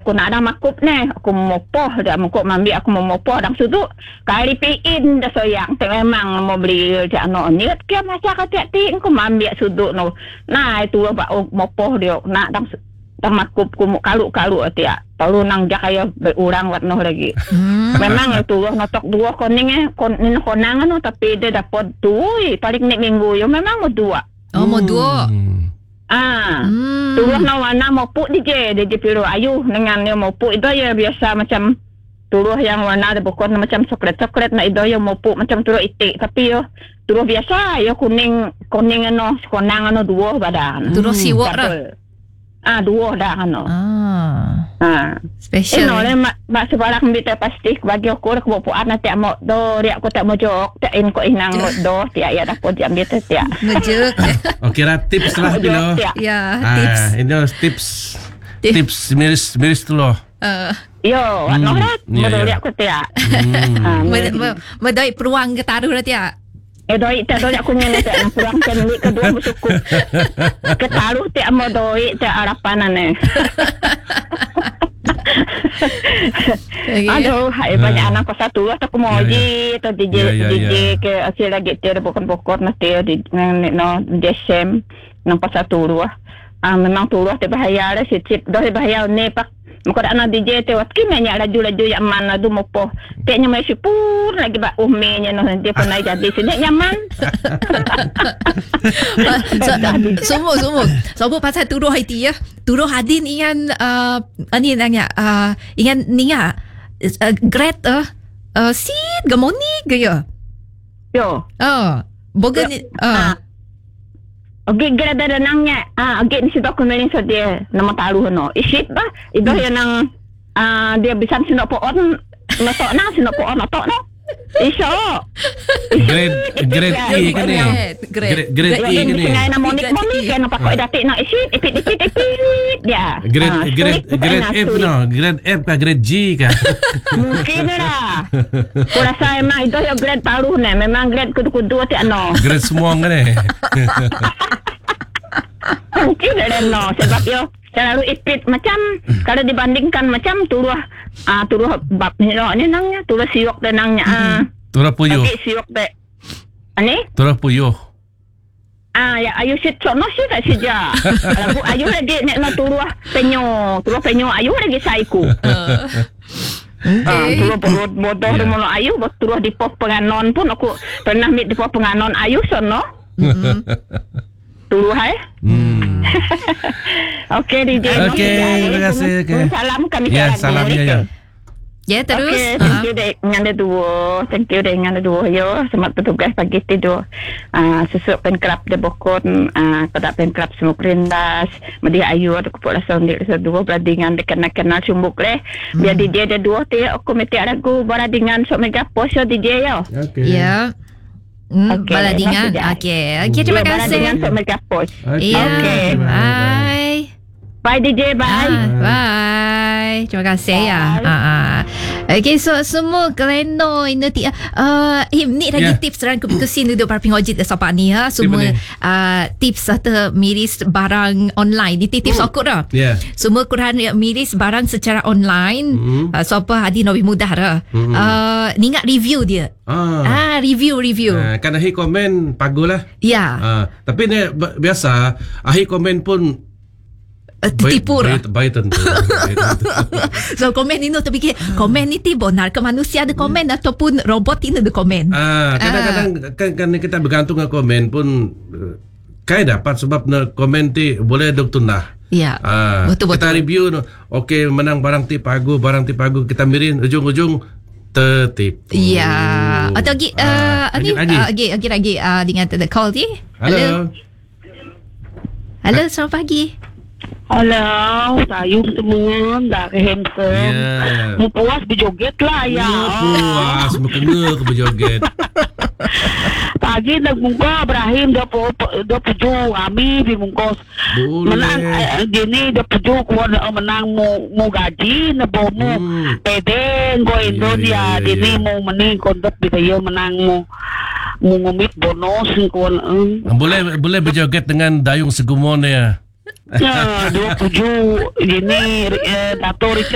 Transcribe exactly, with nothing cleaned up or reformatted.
aku nak ada makup ni. Aku memopoh dah mengkop ambil aku memopoh dan sudut kali piin dah soyang. Tak memang mau beli jak no ni kia macam kata ti aku ambil sudut no. Nah itu ba memopoh dia nak dan dan makup ku kaluk-kaluk dia. Tahu nang jak kaya berurang wat no lagi. Memang itu notok dua koning eh kon konangan no tapi dia dapat tu paling nek minggu yo memang mau dua. Oh mau dua. Ah, hmm. Turuh na warna mopuk D J, D J Piro Ayu dengan yang mopuk itu ya biasa macam turuh yang warna ada bukan macam coklat-coklat na itu yang mopuk macam turuh itik tapi yo turuh biasa yo kuning kuning ano konang ano dua badan. Turuh siwak dah. Ah dua dah ano. Ah. Ah. Special. Eh, no, mak mak sebarang bita pasti bagi aku aku bawa puan nanti mau do riak aku tak mau jok tak in ko inang do tiak ya dah pun jam bita tiak. Ngejek. Okey lah tips lah Pilo. Ya, ah, tips. Ini tips. Tips miris miris tu loh. Uh. Yo, hmm. no rat. Mau yeah, riak aku tiak. Hmm. Medai peruang ke taruh dah tiak. Eh doi tak doi aku nyene tak nak pulang kan ni kedua bersyukur. Ketaruh tak mau doi tak harapan ane. Aduh, hai banyak anak ko satu atau kemoji atau D J D J ke asyik lagi tiada bukan-bukan nanti di no Desem nampak satu dua. Ah memang tu dua bahaya lah si chip dah bahaya ni pak. Muka dah nak D J tu wat kimanya laju-laju yang mana tu mopo. Teknya mai sipur lagi ba umenya no nanti pun naik jadi sini nyaman. Semua semua. Semua pasal turuh itu ya. Turuh hadin ingan uh, ani nanya uh, ingan ninga uh, great uh, uh, seed gamoni gaya. Yo. Oh, bogan uh. Okey, gara ada nangnya. Ah, okey ni situ aku main so dia nama taruh no. Isit bah, itu yang nang ah dia bisa sinok pohon, notok na sinok pohon notok no. Iso. Grade grade E kan ni. Grade grade E kan ni. Dengan nama monik monik kan apa kau datik nak isit, ipit ipit ipit dia. Grade grade grade F no, grade F ke grade G ke? Mungkin lah. Aku rasa memang itu yang grade taruh ni, memang grade kudu-kudu tak no. Grade semua kan ni. Mungkin ada no sebab yo selalu ipit macam kalau dibandingkan macam turuh ah turuh bab ni no ni nangnya turuh siok dan nangnya ah turuh puyuh okey siok dek ani turuh puyuh ah ya ayu sit sono sih tak sija lagu ayu lagi nek no turuh penyo turuh penyo ayu lagi saiku ah turuh perut bodoh yeah. Mono ayu turuh di pos penganon pun aku pernah mit di pos penganon ayu sono turuh hai hmm. Okey D J. Okey, terima kasih. Okay. Salam kami ya, salam ya ya. Ya terus. Okay, thank you dek dengan dua. Thank you dek dengan dua yo. Selamat bertugas pagi tidur. Ah, susuk pen club de Bokon, ah pada pen club semua perindas. Medi ayu ada kepala sound dia dua beradingan dekat kenal sumbuk leh. Biar D J ada dua tu komite lagu beradingan sok mega post D J yo. Okey. Ya. Hmm, okay, baladingan. Okey. Okey, terima kasih. Baladingan sok mega post. Ya. Okay. Bye. Bye D J, bye. Ah, bye. Terima kasih bye. Ya. Ah, ah. Okay, so semua keleno ini ti uh, him ni lagi yeah. Tips ran kesin duduk para pengojit sopak ni ha semua uh, tips atau miris barang online ni tips mm. aku dah. Yeah. Semua kurang miris barang secara online. Mm. Uh, so apa hadi lebih mudah dah. Mm. Uh, ni ingat review dia. Ah, ah review review. Uh, kan akhir komen pagulah. Ya. Yeah. Uh, tapi ni biasa akhir komen pun Uh, tipu lah. Baik tentu. So komen ini tu fikir komen ni tiba benar ke manusia ada komen hmm. ataupun robot ini ada komen. Ah, kadang-kadang ah. kan, kan kita bergantung dengan komen pun kayak dapat sebab na komen ti boleh doktor nah. Ya. Ah, betul betul. Kita review no. Okey menang barang ti pagu, barang ti pagu kita mirin ujung-ujung tertipu. Ya. Atau lagi uh, lagi lagi lagi lagi uh, dengan the call ni. Halo. Halo, selamat pagi. Halo, sayur semua dah ke handphone. Yeah. Mu puas berjoget lah ya. Mu puas, mu kena ke berjoget. Pagi nak muka Ibrahim dah po dah puju kami di mungkos. Menang eh, gini dah puju kuat menang mu mu gaji na bo mu hmm. Pedeng go Indonesia yeah, yeah, yeah. Dini mu mening kontak bitayo menang mu mu ngumit bonus kuat. Uh. Boleh boleh berjoget dengan dayung segumon ya. Ya, dua tujuh ini eh, Dato' Richard